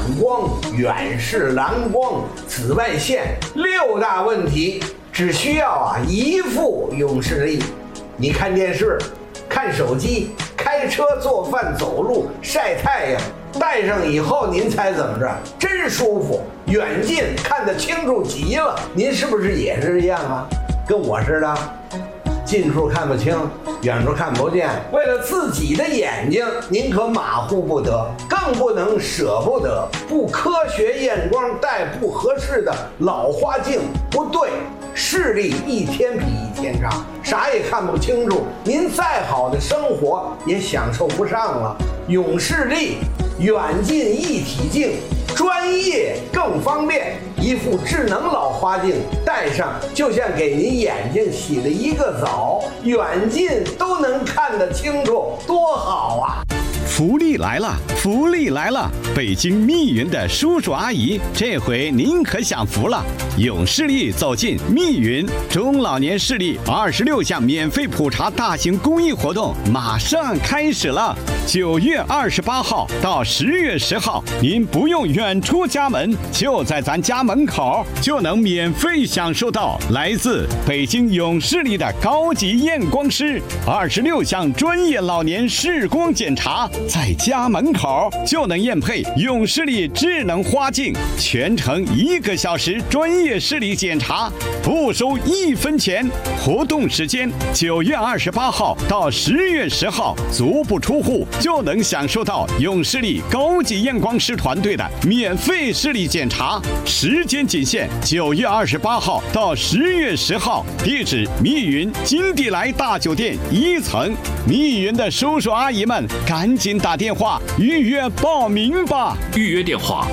光、远视、蓝光、紫外线6大问题，只需要一副永视力。你看电视、看手机、开车、做饭、走路、晒太阳，戴上以后您猜怎么着？真舒服，远近看得清楚极了。您是不是也是这样啊？跟我似的，近处看不清，远处看不见。为了自己的眼睛，您可马虎不得，更不能舍不得。不科学验光戴不合适的老花镜，不对，视力一天比一天差，啥也看不清楚，您再好的生活也享受不上了。永视力远近一体镜，专业更方便，一副智能老花镜戴上，就像给您眼睛洗了一个澡，远近都能看得清楚，多好啊！ 福利来了，福利来了！北京密云的叔叔阿姨，这回您可享福了！永视力走进密云，中老年视力26项免费普查大型公益活动马上开始了。9月28号到10月10号，您不用远出家门，就在咱家门口就能免费享受到来自北京永视力的高级验光师26项专业老年视光检查。在家门口就能验配永视力智能花镜，全程1个小时专业视力检查，不收1分钱。活动时间9月28号到10月10号，足不出户就能享受到永视力高级验光师团队的免费视力检查，时间仅限9月28号到10月10号。地址：密云金地来大酒店1层。密云的叔叔阿姨们，赶紧打电话预约报名吧！ 预约电话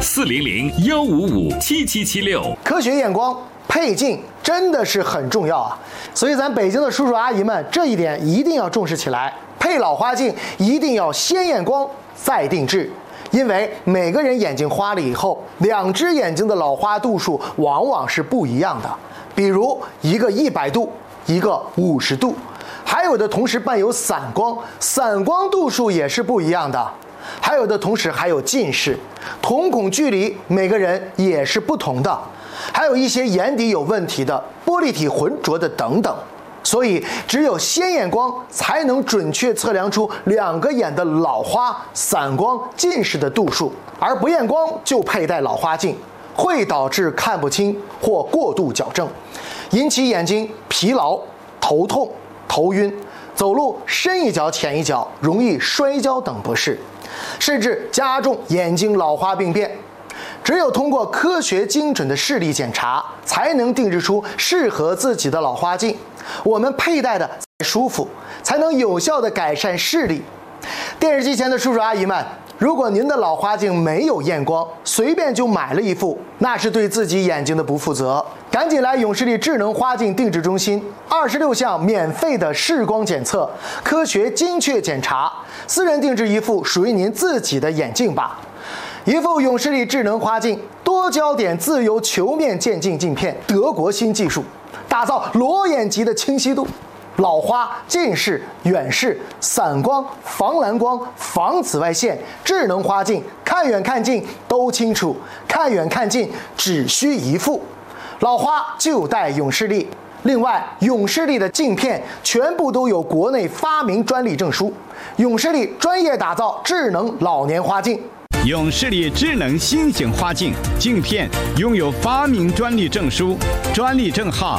400-155-7776。 科学验光配镜真的是很重要啊，所以咱北京的叔叔阿姨们这一点一定要重视起来。配老花镜一定要先验光再定制，因为每个人眼睛花了以后，2只眼睛的老花度数往往是不一样的，比如一个100度，一个50度。还有的同时伴有散光，散光度数也是不一样的。还有的同时还有近视，瞳孔距离每个人也是不同的。还有一些眼底有问题的，玻璃体浑浊的等等。所以只有先验光才能准确测量出2个眼的老花、散光、近视的度数，而不验光就佩戴老花镜，会导致看不清或过度矫正，引起眼睛疲劳、头痛、头晕，走路深一脚浅一脚，容易摔跤等不适，甚至加重眼睛老花病变。只有通过科学精准的视力检查，才能定制出适合自己的老花镜，我们佩戴的才舒服，才能有效地改善视力。电视机前的叔叔阿姨们，如果您的老花镜没有验光，随便就买了一副，那是对自己眼睛的不负责。赶紧来永视力智能花镜定制中心，26项免费的视光检测，科学精确检查，私人定制一副属于您自己的眼镜吧。一副永视力智能花镜，多焦点自由球面渐进镜片，德国新技术，打造裸眼级的清晰度。老花、近视、远视、散光、防蓝光、防紫外线，智能花镜，看远看近都清楚，看远看近只需一副。老花就戴永视力。另外，永视力的镜片全部都有国内发明专利证书，永视力专业打造智能老年花镜。 永视力智能新型花镜镜片拥有发明专利证书，专利证号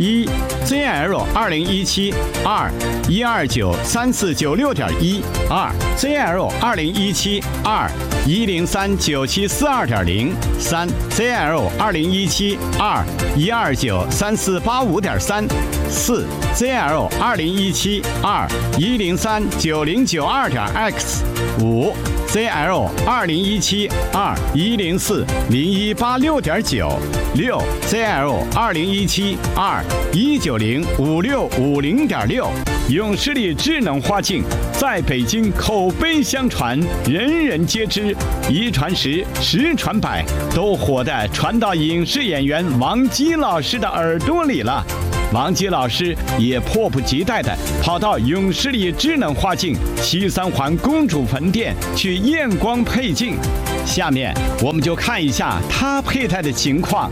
1ZL2017 2129349.1 2ZL2017 2103972.0 3ZL2017 2129345.3 4ZL2017 2103092.x 5ZL2017 2104018.6.9 6ZL2017 2190565.6。永视力智能花镜在北京口碑相传，人人皆知，一传十，十传百，都火的传到影视演员王姬老师的耳朵里了。 王姬老师也迫不及待地跑到永视力智能花镜西三环公主坟店去验光配镜。下面我们就看一下他佩戴的情况。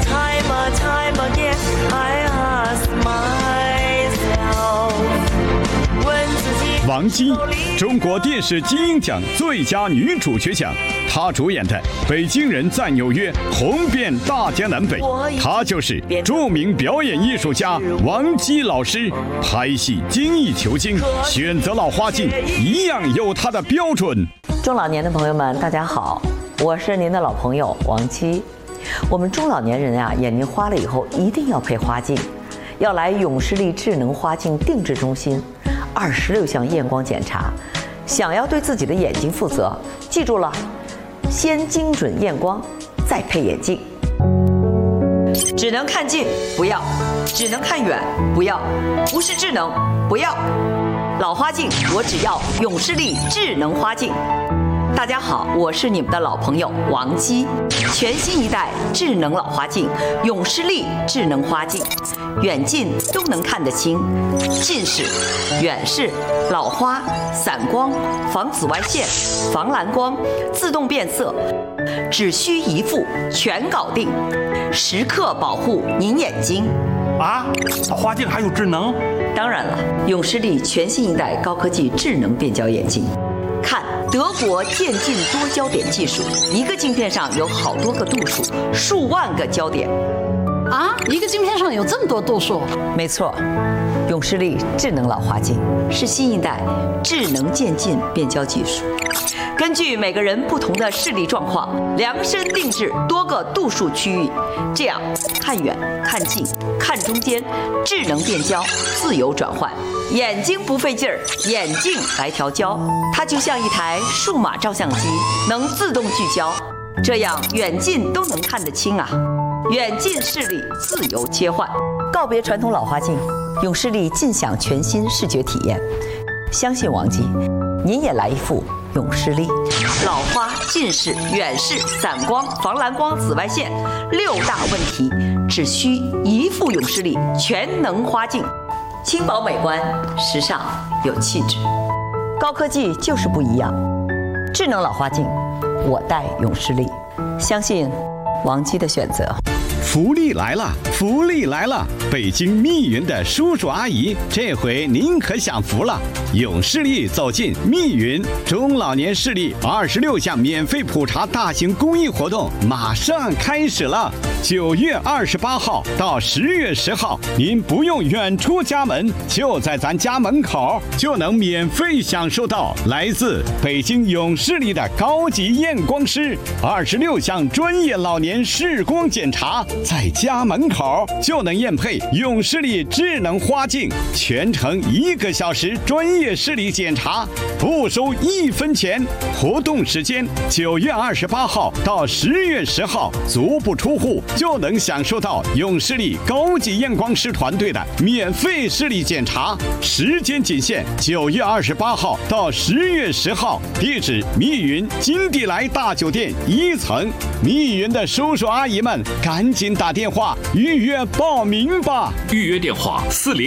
王姬，中国电视金鹰奖最佳女主角奖，她主演的《北京人在纽约》红遍大江南北。她就是著名表演艺术家王姬老师。拍戏精益求精，选择老花镜一样有她的标准。 中老年的朋友们，大家好，我是您的老朋友王姬。我们中老年人啊，眼睛花了以后一定要配花镜，要来永视力智能花镜定制中心。26项验光检查，想要对自己的眼睛负责，记住了，先精准验光，再配眼镜。只能看近不要，只能看远不要，不是智能不要。老花镜我只要永视力智能花镜。大家好，我是你们的老朋友王姬。全新一代智能老花镜永视力智能花镜，远近都能看得清，近视、远视、老花、散光、防紫外线、防蓝光、自动变色，只需一副全搞定，时刻保护您眼睛。 啊，老花镜还有智能？ 当然了，永视力全新一代高科技智能变焦眼镜。看德国渐进多焦点技术，一个镜片上有好多个度数，数万个焦点。 啊，一个镜片上有这么多度数？ 没错，永视力智能老花镜是新一代智能渐进变焦技术，根据每个人不同的视力状况，量身定制多个度数区域，这样看远、看近、看中间，智能变焦，自由转换，眼睛不费劲儿，眼镜来调焦，它就像一台数码照相机，能自动聚焦，这样远近都能看得清啊。远近视力自由切换，告别传统老花镜，永视力尽享全新视觉体验。相信王姬，您也来一副永视力。老花、近视、远视、散光、防蓝光、紫外线6大问题，只需一副永视力全能花镜，轻薄美观，时尚有气质。高科技就是不一样，智能老花镜，我戴永视力，相信王姬的选择。 福利来了，福利来了！北京密云的叔叔阿姨，这回您可享福了！永视力走进密云中老年视力26项免费普查大型公益活动马上开始了。9月28号到10月10号，您不用远出家门，就在咱家门口就能免费享受到来自北京永视力的高级验光师26项专业老年视光检查。在家门口就能验配永视力智能花镜，全程1个小时专业视力检查，不收1分钱。活动时间9月28号到10月10号，足不出户就能享受到永视力高级验光师团队的免费视力检查，时间仅限9月28号到10月10号。地址：密云金地来大酒店1层。密云的叔叔阿姨们，赶紧打电话预约报名吧！ 预约电话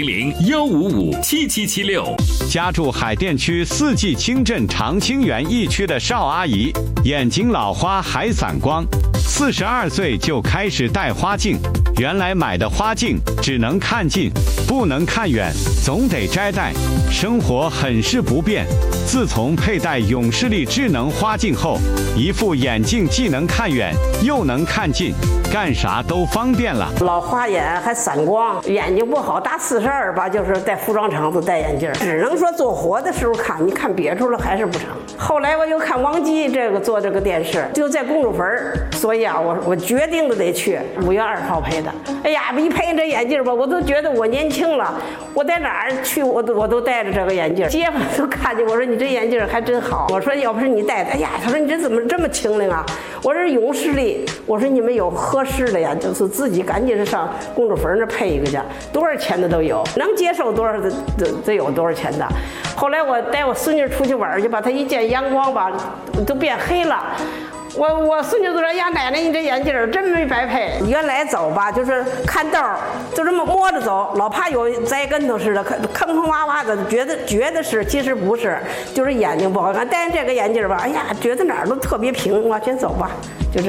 400-155-7776。 家住海淀区4季青镇长青园一区的邵阿姨，眼睛老花还散光，42岁就开始戴花镜。原来买的花镜只能看近，不能看远，总得摘戴，生活很是不便。自从佩戴永视力智能花镜后，一副眼镜既能看远又能看近，干啥都方便了。 老花眼还散光，眼睛不好，大42吧，就是在服装厂子戴眼镜，只能说做活的时候看，你看别处了还是不成。后来我就看王姬这个做这个电视，就在公主坟，所以啊，我决定的得去5月2号配的。哎呀，一配这眼镜吧，我都觉得我年轻了。我在哪儿去，我都戴着这个眼镜，街坊都看见我说你这眼镜还真好。我说要不是你戴的，哎呀，他说你这怎么这么清灵啊？我说永视力，我说你们有合适的呀，就是自己赶紧是上公主坟那配一个去，多少钱的都有，能接受多少的都有多少钱的。后来我带我孙女出去玩去吧，她一见阳光吧，都变黑了。 我孙女都说呀，奶奶你这眼镜真没白配。原来走吧，就是看道就这么摸着走，老怕有栽跟头似的，坑坑洼洼的，觉得是，其实不是，就是眼睛不好看。戴上这个眼镜吧，哎呀，觉得哪儿都特别平，往前走吧。